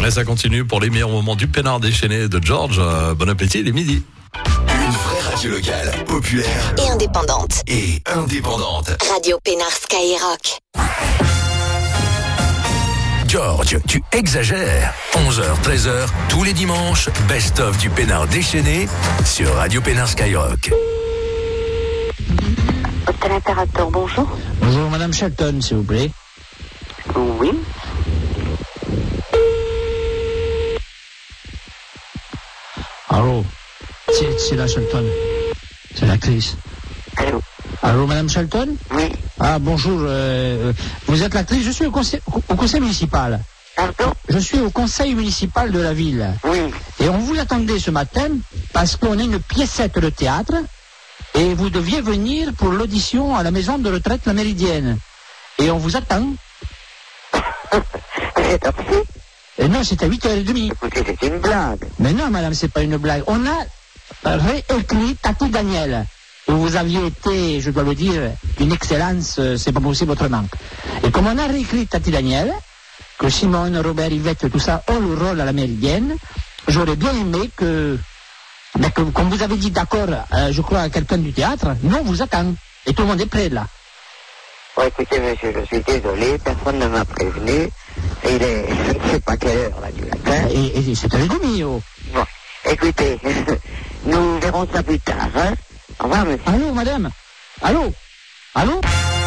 Et ça continue pour les meilleurs moments du peinard déchaîné de George. Bon appétit, il est midi. Une vraie radio locale, populaire et indépendante. Radio Peinard Skyrock. George, tu exagères. 11h, 13h, tous les dimanches, best-of du peinard déchaîné sur Radio Peinard Skyrock. Opérateur, bonjour. Bonjour, Madame Shelton, s'il vous plaît. Oui. Allô, c'est la Shelton. C'est l'actrice. Allô. Allô, Madame Shelton? Oui. Ah, bonjour. Vous êtes l'actrice? Je suis au conseil municipal. Pardon? Je suis au conseil municipal de la ville. Oui. Et on vous attendait ce matin parce qu'on a une piécette de théâtre et vous deviez venir pour l'audition à la maison de retraite La Méridienne. Et on vous attend. C'est absurde. Non, c'est à 8h30. Écoutez, c'est une blague. Mais non, madame, c'est pas une blague. On a réécrit Tati Daniel. Où vous aviez été, je dois le dire, d'une excellence, c'est pas possible autrement. Et comme on a réécrit Tati Daniel, que Simone, Robert, Yvette, tout ça ont le rôle à La Méridienne, j'aurais bien aimé que comme vous avez dit d'accord, je crois, à quelqu'un du théâtre, nous on vous attend. Et tout le monde est prêt, là. Bon, écoutez, monsieur, je suis désolé, personne ne m'a prévenu. Et il est, je ne sais pas quelle heure, là, du matin. Et c'est 7h30, oh. Bon, écoutez, nous verrons ça plus tard, hein. Au revoir, monsieur. Allô, madame? Allô? Allô?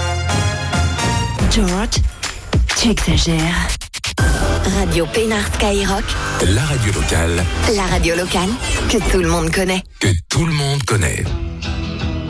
George, tu exagères. Radio Peinard Skyrock. La radio locale. La radio locale que tout le monde connaît. Que tout le monde connaît.